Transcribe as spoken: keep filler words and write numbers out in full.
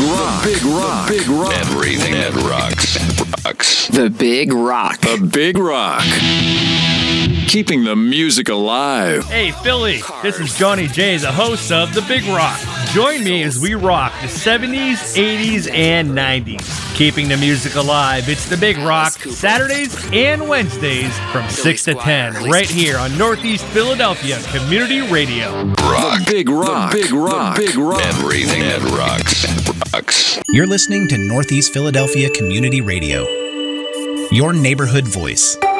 Rock. The Big Rock. The Big Rock. Everything that rocks. Rocks. The Big Rock. The Big Rock. Keeping the music alive. Hey, Philly. This is Johnny J, the host of The Big Rock. Join me as we rock the seventies, eighties, and nineties. Keeping the music alive. It's The Big Rock, Saturdays and Wednesdays from six to ten, right here on Northeast Philadelphia Community Radio. Rock. The Big Rock. The Big Rock. The Big Rock. Everything that rocks. Rocks. You're listening to Northeast Philadelphia Community Radio, your neighborhood voice.